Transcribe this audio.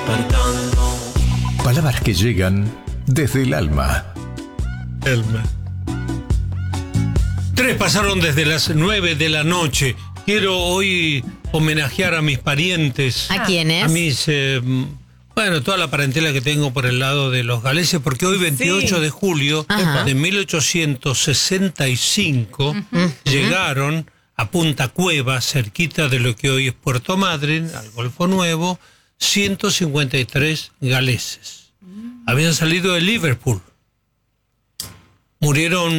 Palabras que llegan desde el alma. Elma. 3 pasaron desde las 9 de la noche. Quiero hoy homenajear a mis parientes. ¿A quiénes? A mis, toda la parentela que tengo por el lado de los galeses, porque hoy 28 de julio de 1865 llegaron a Punta Cueva, cerquita de lo que hoy es Puerto Madryn, al Golfo Nuevo, 153 galeses. Habían salido de Liverpool. Murieron